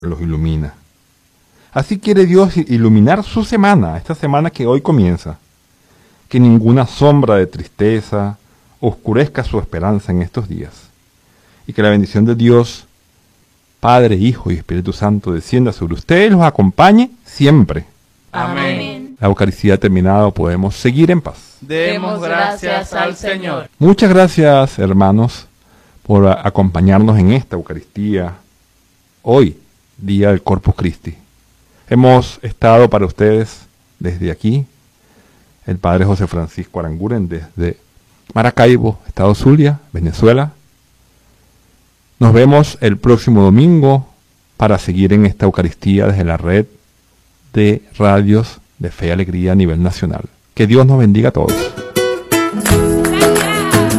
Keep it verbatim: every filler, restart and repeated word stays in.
los ilumina. Así quiere Dios iluminar su semana, esta semana que hoy comienza. Que ninguna sombra de tristeza oscurezca su esperanza en estos días. Y que la bendición de Dios, Padre, Hijo y Espíritu Santo, descienda sobre ustedes y los acompañe siempre. Amén. La Eucaristía terminada, podemos seguir en paz. Demos gracias al Señor. Muchas gracias, hermanos, por acompañarnos en esta Eucaristía, hoy, día del Corpus Christi. Hemos estado para ustedes desde aquí, el Padre José Francisco Aranguren, desde Maracaibo, Estado Zulia, Venezuela. Nos vemos el próximo domingo para seguir en esta Eucaristía desde la red de radios de Fe y Alegría a nivel nacional. Que Dios nos bendiga a todos.